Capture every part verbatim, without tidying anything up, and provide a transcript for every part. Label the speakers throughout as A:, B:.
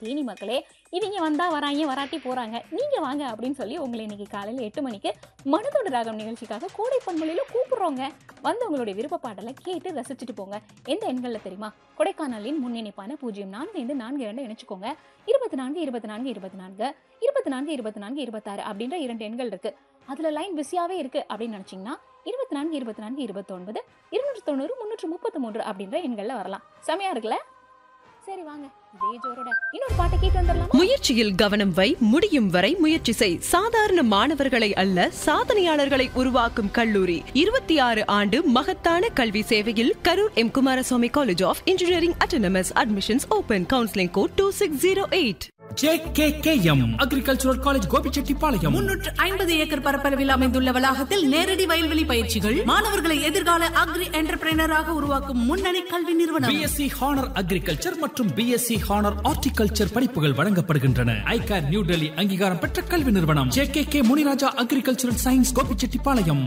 A: தேனி மக்களே, இவங்க வந்தா வராங்க, வராட்டி போறாங்க, நீங்க வாங்க அப்படின்னு சொல்லி உங்களை இன்னைக்கு காலையில எட்டு மணிக்கு மனதோட ராகம் நிகழ்ச்சிக்காக கோடை பண்பொழியில கூப்பிடுறோங்க. வந்து உங்களுடைய விருப்ப பாட்டலை கேட்டு ரசிச்சுட்டு போங்க. எந்த எண்கள்ல தெரியுமா? கொடைக்கானலின் முன்னிணைப்பான பூஜ்ஜியம் நான்கு ஐந்து நான்கு இரண்டு இணைச்சுக்கோங்க. இருபத்தி நான்கு இருபத்தி நான்கு இருபத்தி நான்கு இருபத்தி நான்கு இருபத்தி நான்கு இருபத்தாறு அப்படின்ற இரண்டு எண்கள் இருக்கு. அதுல லைன் பிஸியாவே இருக்கு அப்படின்னு நினைச்சீங்கன்னா இருபத்தி நான்கு இருபத்தி நான்கு இருபத்தி ஒன்பது இருநூற்றி தொண்ணூறு முன்னூற்று முப்பத்தி மூன்று அப்படின்ற எண்கள்ல வரலாம். செமையா இருக்குல்ல? சரி வாங்க, இதே ஜோரோட இன்னொரு பாட்டை கேட்டு வந்துடலாம்.
B: முயற்சியில் கவனம் வை, முடியும் வரை முயற்சி செய். சாதாரண மாணவர்களை அல்ல, சாதனையாளர்களை உருவாக்கும் கல்லூரி. இருபத்தி ஆறு ஆண்டு மகத்தான கல்வி சேவையில் Karur M Kumaraswamy college of engineering autonomous. Admissions open. Counselling code two six zero eight.
C: J K K M agricultural college Gobichettipalayam.
D: முன்னூற்று ஐம்பது ஏக்கர் பரப்பளவில் அமைந்துள்ள வளாகத்தில் நேரடி வயல்வெளி பயிற்சிகள், மாணவர்களை எதிர்கால அக்ரி என்டர்பிரைனராக உருவாக்கும் முன்னணி கல்வி நிறுவனம்.
C: பிஎஸ்சி ஹானர் அக்ரிகல்ச்சர் மற்றும் பிஎஸ்சி ஹானர் ஹார்டிகல்ச்சர் படிப்புகள் வழங்கப்படுகின்றன. ஐகார் நியூ டெல்லி அங்கீகாரம் பெற்ற கல்வி நிறுவனம். J K K Muniraja agricultural science Gobichettipalayam.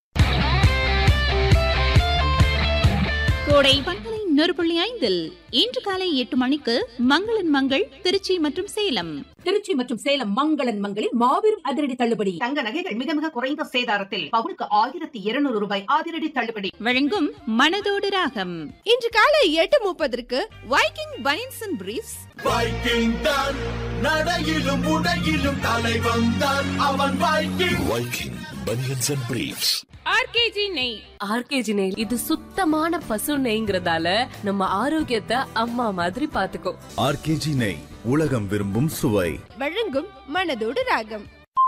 E: கோடை பண்பலை நூறு புள்ளி ஐந்தில் இன்று காலை எட்டு மணிக்கு மங்களன் மங்கள் திருச்சி மற்றும் சேலம்.
F: திருச்சி மற்றும் சேலம் மங்களன் மங்களில் மாபெரும் அதிரடி தள்ளுபடி. தங்க நகைகள் மிக மிக குறைந்த சேதாரத்தில் பவுனுக்கு ஆயிரத்தி இருநூறு ரூபாய் அதிரடி தள்ளுபடி.
E: வழங்கும் மனதோடு ராகம்.
G: இன்று காலை எட்டு முப்பதற்கு Viking banians and briefs.
H: Viking தான் நடையிலும் உடையிலும் தலைவன் தான் அவன். Viking Viking banians and briefs.
I: RKG நெய். ஆர்கேஜி நெய் இது சுத்தமான பசு நெய்ங்கிறதால நம்ம ஆரோக்கியத்தை அம்மா மாதிரி பாத்துக்கோ.
J: ஆர்கேஜி நெய், உலகம் விரும்பும் சுவை.
G: வழங்கும் மனதோடு ராகம்.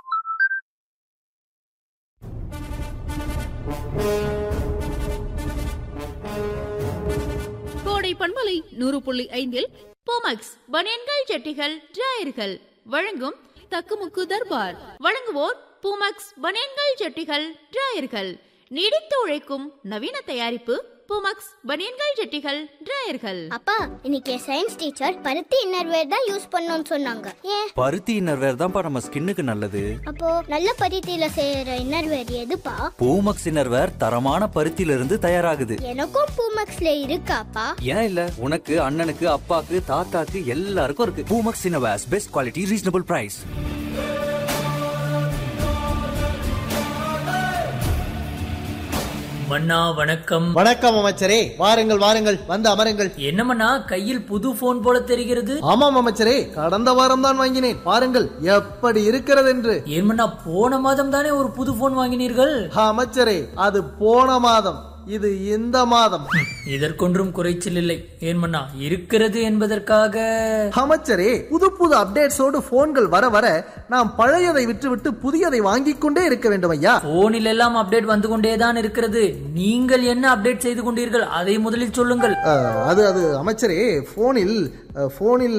E: கோடை பண்பலை நூறு புள்ளி ஐந்தில் போமக்ஸ் பனியன்கள் ஜட்டிகள் டிராயர்கள் வழங்கும் தக்குமுக்கு தர்பார். வழங்குவோர் பூமக்ஸ் பனியன்கள் ஜட்டிகள் டிராயர்கள். நீடித்து உழைக்கும் நவீன தயாரிப்பு பூமக்ஸ் பனியன்கள் ஜட்டிகள் டிராயர்கள்.
K: அப்பா, இன்னைக்கு சயின்ஸ் டீச்சர் பருத்தி இன்னர்வேர் தான் யூஸ் பண்ணணும்னு சொன்னாங்க. ஏன்?
L: பருத்தி இன்னர்வேர் தான்ப்பா நம்ம ஸ்கின்னுக்கு நல்லது.
K: அப்போ நல்ல பருத்தியில செய்யற இன்னர்வேர் எதுப்பா?
L: பூமக்ஸ் இன்னர்வேர் தரமான பருத்தியில இருந்து தயாராகுது.
K: எனக்கும் பூமக்ஸ்ல இருக்காப்பா?
L: ஏன் இல்ல, உனக்கு, அண்ணனுக்கு, அப்பாக்கு, தாத்தாக்கு எல்லாருக்கும் இருக்கு. Poomex innerwears, best quality, reasonable price.
M: மன்னா வணக்கம்.
N: வணக்கம் அமைச்சரே, வாருங்கள் வாருங்கள், வந்து அமருங்கள்.
M: என்ன மன்னா, கையில் புது போன் போல தெரிகிறது?
N: ஆமாம் அமைச்சரே, கடந்த வாரம் தான் வாங்கினேன். பாருங்கள் எப்படி இருக்கிறது என்று.
M: ஏன்மண்ணா, போன மாதம் தானே ஒரு புது போன் வாங்கினீர்கள்?
N: அமைச்சரே, அது போன மாதம், இது இந்த மாதம்.
M: இதற்கொன்றும் குறைச்சல் இல்லை. ஏன்மண்ணா, இருக்கிறது என்பதற்காக.
N: அமைச்சரே, புது புது அப்டேட்ஸோடு போன்கள் வர வர நாம் பழையதை விட்டுவிட்டு புதியதை வாங்கிக் கொண்டே இருக்க வேண்டும் ஐயா.
M: போனில் எல்லாம் அப்டேட் வந்து கொண்டேதான் இருக்கிறது. நீங்கள் என்ன அப்டேட் செய்து கொண்டீர்கள், அதை முதலில் சொல்லுங்கள்.
N: அது அது அமைச்சரே, போனில் போனில்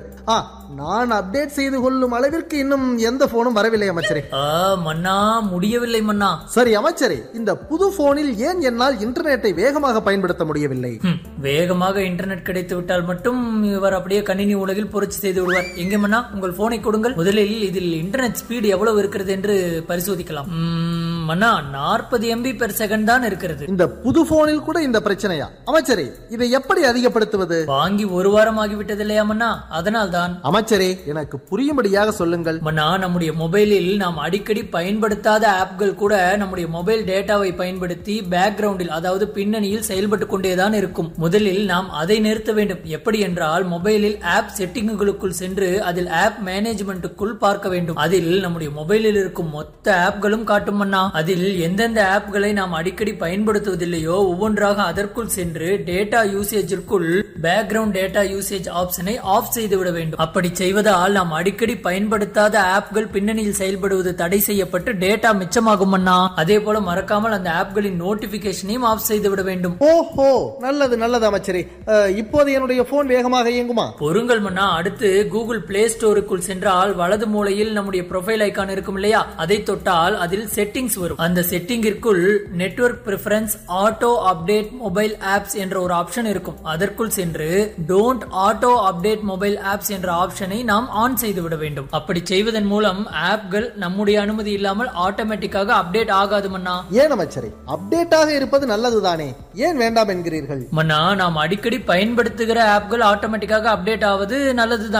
N: நான் அப்டேட் செய்து கொள்ளும் அளவிற்கு இன்னும் எந்த போனும் வரவில்லை அமைச்சரே.
M: மன்னா, முடியவில்லை மன்னா.
N: சரி அமைச்சரே, இந்த புது போனில் ஏன் என்னால் இன்டர்நெட்டை வேகமாக பயன்படுத்த முடியவில்லை?
M: வேகமாக இன்டர்நெட் கிடைத்து விட்டால் மட்டும் இவர் அப்படியே கணினி உலகில் புரட்சி செய்து விடுவார். எங்கே மன்னா, உங்கள் போனை கொடுங்கள். முதலில் இதில் இன்டர்நெட் ஸ்பீடு எவ்வளவு இருக்கிறது என்று பரிசோதிக்கலாம். மன்னா, நாற்பது எம்பி பெர் செகண்ட் தான் இருக்கிறது.
N: இந்த புது போனில் கூட இந்த பிரச்சனையா? அமைச்சரே, இதை எப்படி அதிகப்படுத்துவது?
M: வாங்கி ஒரு வாரம் ஆகிவிட்டது இல்லையா மன்னா, அதனால் தான்.
N: அமைச்சரே, எனக்கு புரியும்படியாக சொல்லுங்கள்.
M: மன்னா, நம்முடைய மொபைலில் நாம் அடிக்கடி பயன்படுத்தாத ஆப்கள் கூட நம்முடைய மொபைல் டேட்டாவை பயன்படுத்தி பேக்ரவுண்டில், அதாவது பின்னணியில் செயல்பட்டு கொண்டேதான் இருக்கும். முதலில் நாம் அதை நிறுத்த வேண்டும். எப்படி என்றால், மொபைலில் ஆப் செட்டிங்குகளுக்குள் சென்று அதில் ஆப் மேனேஜ்மெண்ட்டுக்குள் பார்க்க வேண்டும். அதில் நம்முடைய மொபைலில் இருக்கும் மொத்த ஆப்களும் காட்டும் மன்னா. அதில் எந்தெந்த ஆப்களை நாம் அடிக்கடி பயன்படுத்துவதில்லையோ ஒவ்வொன்றாக அதற்குள் சென்று டேட்டா யூசேஜிற்குள் பேக்ரவுண்ட் டேட்டா யூசேஜ் ஆப்ஷனை ஆஃப் செய்து விட வேண்டும். அப்படி செய்வதால் நாம் அடிக்கடி பயன்படுத்தாத ஆப்கள் பின்னணியில் செயல்படுவது தடை செய்யப்பட்டு டேட்டா மிச்சமாகும் மன்னா. அதே போல மறக்காமல் அந்த ஆப்களின் நோட்டிபிகேஷனையும் ஆஃப் செய்து விட வேண்டும்.
N: ஓஹோ, நல்லது நல்லது அமைச்சரே. இப்போது என்னுடைய போன் வேகமாக இயங்குமா?
M: பொறுங்கள் மன்னா. அடுத்து கூகுள் பிளே ஸ்டோருக்குள் சென்றால் வலது மூலையில் நம்முடைய ப்ரொஃபைல் ஐகான் இருக்கும் இல்லையா, அதை தொட்டால் அதில் செட்டிங்ஸ் வரும். அந்த செட்டிங்கிற்குள் network preference auto update mobile apps என்ற ஒரு ஆப்ஷன் இருக்கும். அதற்குள் சென்று don't auto update mobile apps என்ற ஆப்ஷனை நாம் ஆன் செய்து விட வேண்டும். அப்படி செய்வதன் மூலம் ஆப்கள் நம்முடைய அனுமதி இல்லாமல் ஆட்டோமேட்டிக்காக அப்டேட் ஆகாது மன்னா.
N: ஏன் அமைச்சரே, அப்டேட்டாக இருப்பது நல்லதுதானே, ஏன் வேண்டாம் என்கிறீர்கள்?
M: மன்னா, நாம் அடிக்கடி பயன்படுத்துகிற ஆப்கள் ஆட்டோமேட்டிக்காக அப்டேட் ஆவது நல்லதுதான்.